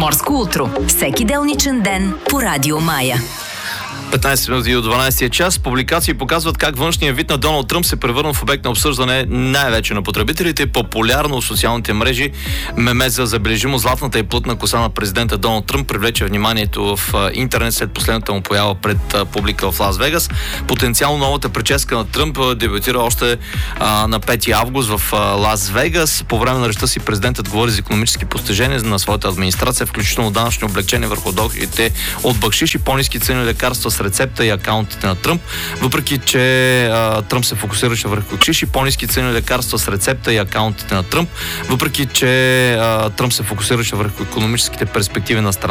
Морско утро. Всеки делничен ден по Радио Мая. 15 минути от 12 час. Публикации показват как външният вид на Доналд Тръмп се превърна в обект на обсъждане най-вече на потребителите. Популярно в социалните мрежи меме за забележимо златната и плътна коса на президента Доналд Тръмп привлече вниманието в интернет след последната му поява пред публика в Лас Вегас. Потенциално новата прическа на Тръмп дебютира още на 5 август в Лас Вегас. По време на речта си президентът говори за икономически постижения на своята администрация, включително данъчни облекчения върху доходите от бакшиш и по-ниски цени лекарства с рецепта и акаунтите на Тръмп. Въпреки че Тръмп се фокусираше върху бакшиш и по-ниски цени лекарства с рецепта и акаунтите на Тръмп, въпреки че Тръмп се фокусираше върху икономическите перспективи на страната,